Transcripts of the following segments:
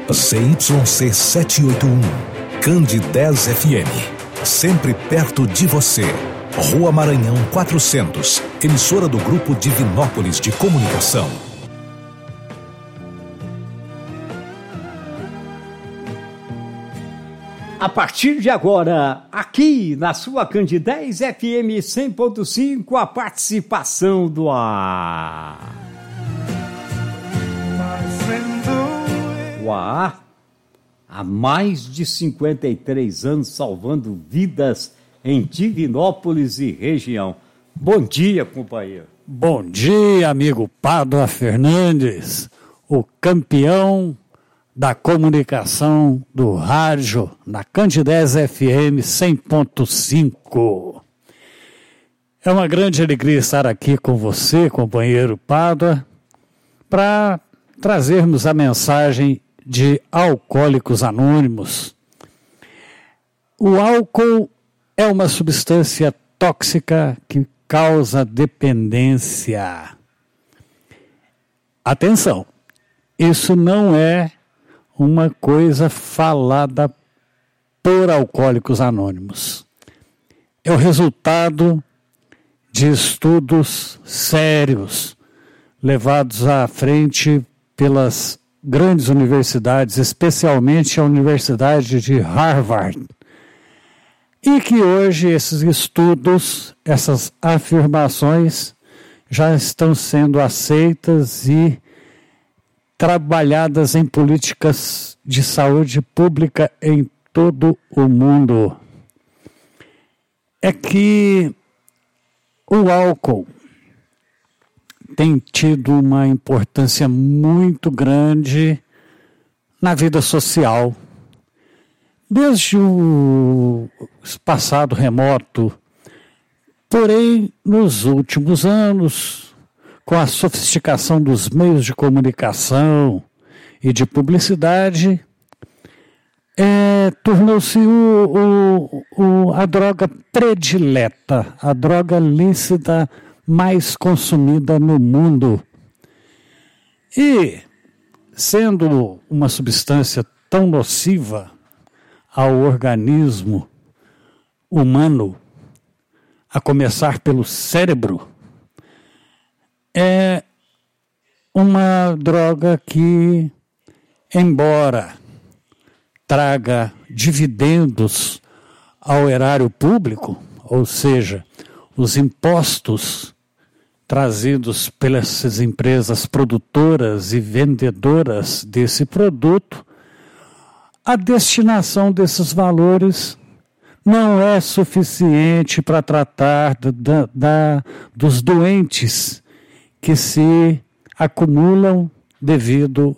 CYC 781, Cande 10 FM, sempre perto de você. Rua Maranhão 400, emissora do Grupo Divinópolis de Comunicação. A partir de agora, aqui na sua Cande 10 FM 100.5, a participação do ar. O ar, há mais de 53 anos, salvando vidas em Divinópolis e região. Bom dia, companheiro. Bom dia, amigo Pádua Fernandes, o campeão da comunicação do rádio na Cande 10 FM 100.5. É uma grande alegria estar aqui com você, companheiro Pádua, para trazermos a mensagem de Alcoólicos Anônimos. O álcool é uma substância tóxica que causa dependência. Atenção, isso não é uma coisa falada por Alcoólicos Anônimos. É o resultado de estudos sérios levados à frente pelas grandes universidades, especialmente a Universidade de Harvard. E que hoje esses estudos, essas afirmações já estão sendo aceitas e trabalhadas em políticas de saúde pública em todo o mundo. É que o álcool tem tido uma importância muito grande na vida social. Desde o passado remoto, porém, nos últimos anos, com a sofisticação dos meios de comunicação e de publicidade, tornou-se a droga predileta, a droga lícita mais consumida no mundo. E, sendo uma substância tão nociva ao organismo humano, a começar pelo cérebro, é uma droga que, embora traga dividendos ao erário público, ou seja, os impostos trazidos pelas empresas produtoras e vendedoras desse produto, a destinação desses valores não é suficiente para tratar dos doentes que se acumulam devido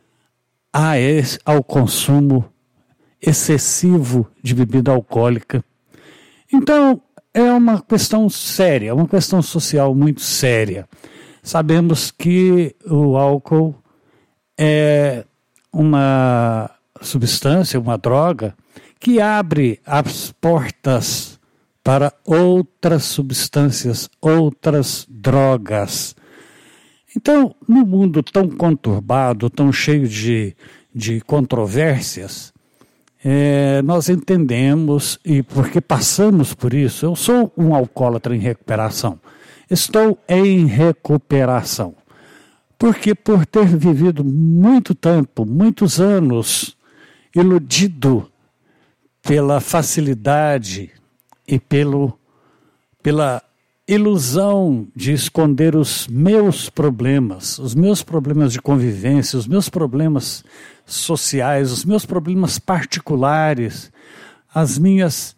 ao consumo excessivo de bebida alcoólica. Então, é uma questão séria, uma questão social muito séria. Sabemos que o álcool é uma substância, uma droga, que abre as portas para outras substâncias, outras drogas. Então, no mundo tão conturbado, tão cheio de controvérsias, nós entendemos, e porque passamos por isso, eu sou um alcoólatra em recuperação, estou em recuperação, porque por ter vivido muito tempo, muitos anos, iludido pela facilidade e pela ilusão de esconder os meus problemas de convivência, os meus problemas sociais, os meus problemas particulares, as minhas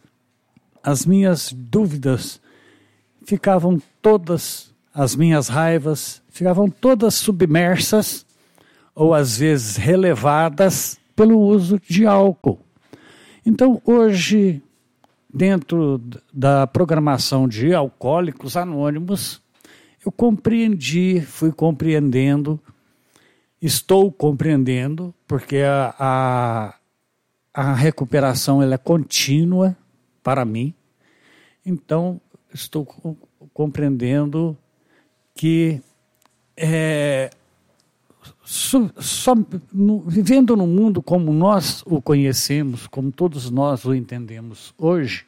dúvidas ficavam todas, as minhas raivas ficavam todas submersas ou às vezes relevadas pelo uso de álcool. Então hoje, dentro da programação de Alcoólicos Anônimos, eu fui compreendendo, estou compreendendo, porque a recuperação ela é contínua para mim. Então, estou compreendendo que vivendo no mundo como nós o conhecemos, como todos nós o entendemos hoje,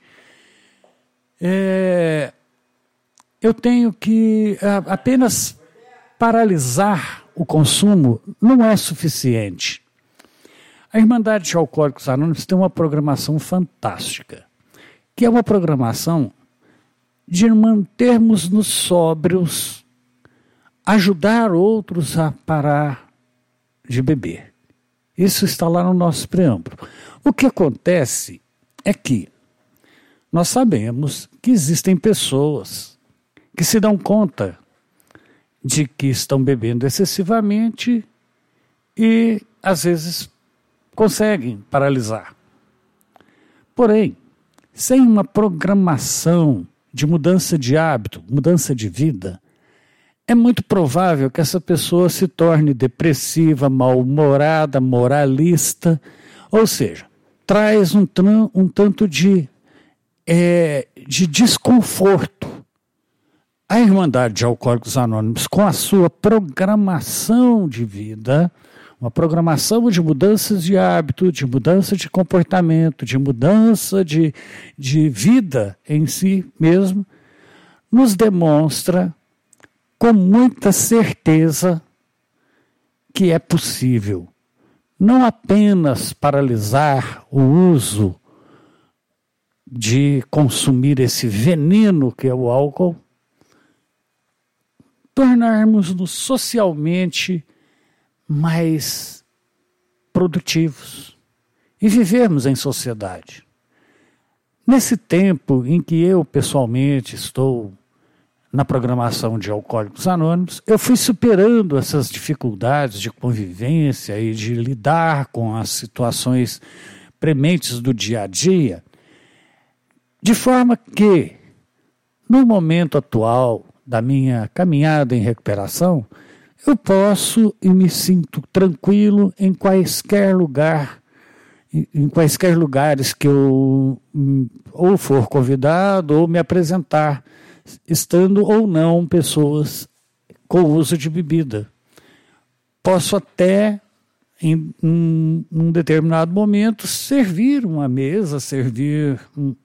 eu tenho que apenas paralisar o consumo não é suficiente. A Irmandade de Alcoólicos Anônimos tem uma programação fantástica, que é uma programação de mantermos-nos sóbrios, ajudar outros a parar de beber. Isso está lá no nosso preâmbulo. O que acontece é que nós sabemos que existem pessoas que se dão conta de que estão bebendo excessivamente e, às vezes, conseguem paralisar. Porém, sem uma programação de mudança de hábito, mudança de vida, é muito provável que essa pessoa se torne depressiva, mal-humorada, moralista, ou seja, traz um tanto de desconforto. A Irmandade de Alcoólicos Anônimos, com a sua programação de vida, uma programação de mudanças de hábito, de mudança de comportamento, de mudança de vida em si mesmo, nos demonstra com muita certeza que é possível não apenas paralisar o uso de consumir esse veneno que é o álcool, tornarmos-nos socialmente mais produtivos e vivermos em sociedade. Nesse tempo em que eu pessoalmente estou na programação de Alcoólicos Anônimos, eu fui superando essas dificuldades de convivência e de lidar com as situações prementes do dia a dia, de forma que, no momento atual da minha caminhada em recuperação, eu posso e me sinto tranquilo em quaisquer lugares que eu ou for convidado ou me apresentar, estando ou não pessoas com uso de bebida. Posso até, em um determinado momento, servir uma mesa, servir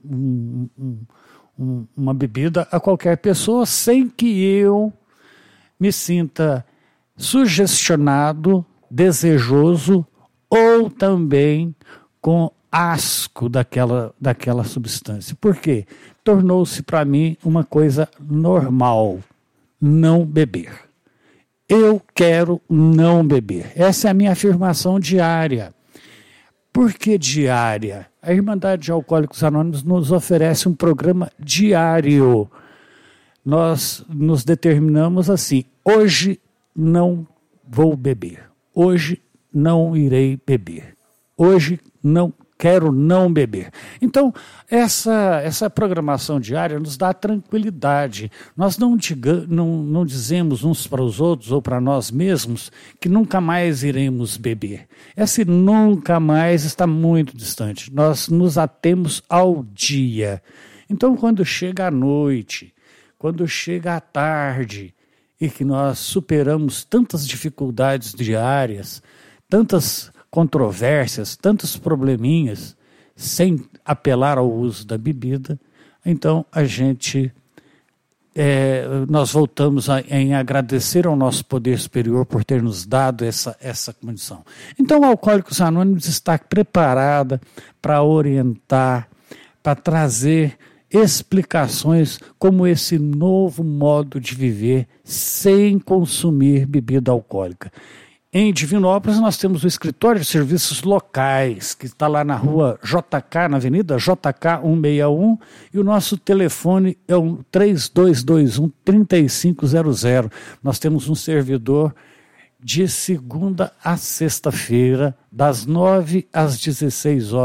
uma bebida a qualquer pessoa, sem que eu me sinta sugestionado, desejoso ou também com asco daquela substância. Por quê? Tornou-se para mim uma coisa normal, não beber. Eu quero não beber. Essa é a minha afirmação diária. Por que diária? A Irmandade de Alcoólicos Anônimos nos oferece um programa diário. Nós nos determinamos assim: hoje não vou beber. Hoje não irei beber. Hoje quero não beber. Então, essa programação diária nos dá tranquilidade. Nós não dizemos uns para os outros ou para nós mesmos que nunca mais iremos beber. Esse nunca mais está muito distante. Nós nos atemos ao dia. Então, quando chega a noite, quando chega a tarde, e que nós superamos tantas dificuldades diárias, tantas controvérsias, tantos probleminhas, sem apelar ao uso da bebida, então nós voltamos em agradecer ao nosso poder superior por ter nos dado essa condição. Então, o Alcoólicos Anônimos está preparada para orientar, para trazer explicações como esse novo modo de viver sem consumir bebida alcoólica. Em Divinópolis, nós temos o Escritório de Serviços Locais, que está lá na rua JK, na Avenida JK 161, e o nosso telefone é o 3221-3500. Nós temos um servidor de segunda a sexta-feira, das 9 às 16 horas.